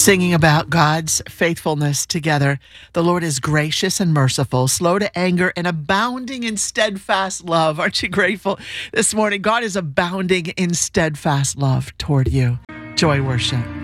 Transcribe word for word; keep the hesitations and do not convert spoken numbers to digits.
Singing about God's faithfulness together. The Lord is gracious and merciful, slow to anger, and abounding in steadfast love. Aren't you grateful this morning? God is abounding in steadfast love toward you. Joy worship.